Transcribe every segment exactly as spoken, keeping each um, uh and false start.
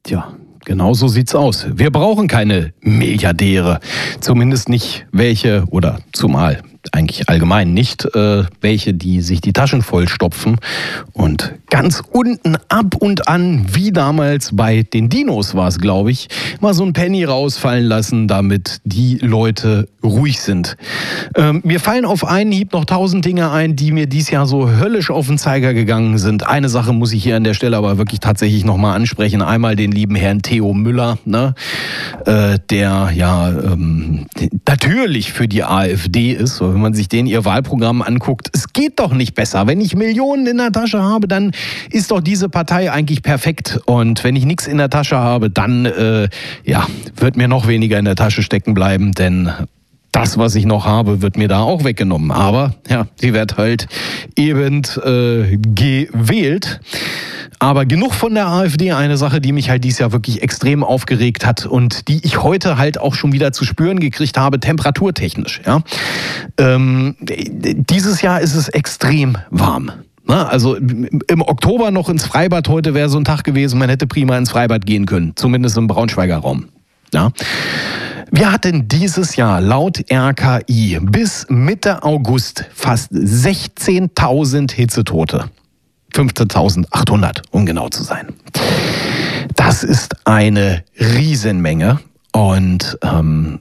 Tja, genau so sieht's aus. Wir brauchen keine Milliardäre. Zumindest nicht welche, oder zumal eigentlich allgemein nicht, äh, welche, die sich die Taschen vollstopfen und ganz unten ab und an, wie damals bei den Dinos war es, glaube ich, mal so ein Penny rausfallen lassen, damit die Leute ruhig sind. Ähm, mir fallen auf einen Hieb noch tausend Dinge ein, die mir dieses Jahr so höllisch auf den Zeiger gegangen sind. Eine Sache muss ich hier an der Stelle aber wirklich tatsächlich nochmal ansprechen. Einmal den lieben Herrn Theo Müller, ne? äh, der ja ähm, natürlich für die AfD ist, wenn man sich den ihr Wahlprogramm anguckt. Es geht doch nicht besser. Wenn ich Millionen in der Tasche habe, dann ist doch diese Partei eigentlich perfekt. Und wenn ich nichts in der Tasche habe, dann äh, ja, wird mir noch weniger in der Tasche stecken bleiben, denn das, was ich noch habe, wird mir da auch weggenommen. Aber ja, sie wird halt eben äh, gewählt. Aber genug von der AfD. Eine Sache, die mich halt dieses Jahr wirklich extrem aufgeregt hat und die ich heute halt auch schon wieder zu spüren gekriegt habe, temperaturtechnisch. Ja? Ähm, dieses Jahr ist es extrem warm. Also im Oktober noch ins Freibad, heute wäre so ein Tag gewesen, man hätte prima ins Freibad gehen können, zumindest im Braunschweiger Raum. Ja. Wir hatten dieses Jahr laut R K I bis Mitte August fast sechzehntausend Hitzetote. fünfzehntausendachthundert, um genau zu sein. Das ist eine Riesenmenge und ähm,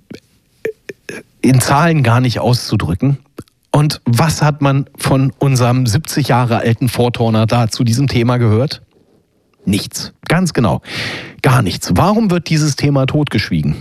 in Zahlen gar nicht auszudrücken. Und was hat man von unserem siebzig Jahre alten Vorturner da zu diesem Thema gehört? Nichts. Ganz genau. Gar nichts. Warum wird dieses Thema totgeschwiegen?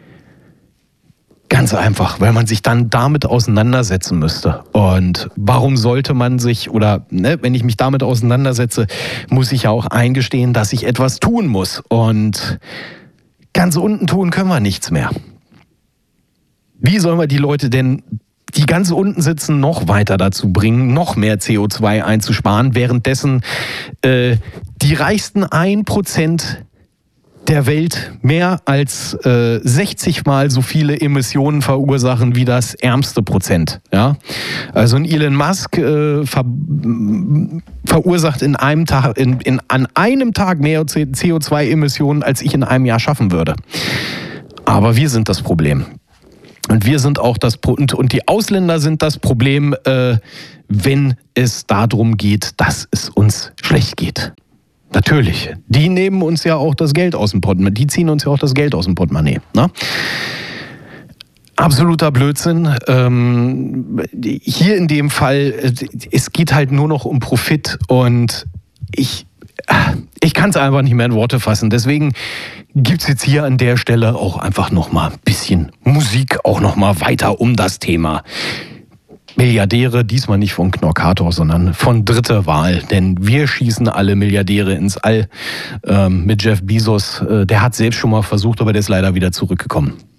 Ganz einfach, weil man sich dann damit auseinandersetzen müsste. Und warum sollte man sich, oder ne, wenn ich mich damit auseinandersetze, muss ich ja auch eingestehen, dass ich etwas tun muss. Und ganz unten tun können wir nichts mehr. Wie sollen wir die Leute denn, die ganz unten sitzen, noch weiter dazu bringen, noch mehr C O zwei einzusparen, währenddessen äh, die reichsten ein Prozent der Welt mehr als äh, sechzig Mal so viele Emissionen verursachen wie das ärmste Prozent. Ja? Also ein Elon Musk äh, ver verursacht in einem Tag, in, in, an einem Tag mehr C O zwei Emissionen, als ich in einem Jahr schaffen würde. Aber wir sind das Problem. Und wir sind auch das Pro und, und die Ausländer sind das Problem, äh, wenn es darum geht, dass es uns schlecht geht. Natürlich. Die nehmen uns ja auch das Geld aus dem Portemonnaie. Die ziehen uns ja auch das Geld aus dem Portemonnaie. Ne? Absoluter Blödsinn. Ähm, hier in dem Fall, es geht halt nur noch um Profit und ich, ich kann es einfach nicht mehr in Worte fassen. Deswegen gibt es jetzt hier an der Stelle auch einfach nochmal ein bisschen Musik, auch nochmal weiter um das Thema Milliardäre, diesmal nicht von Knorkator, sondern von dritter Wahl. Denn wir schießen alle Milliardäre ins All ähm, mit Jeff Bezos. Äh, der hat selbst schon mal versucht, aber der ist leider wieder zurückgekommen.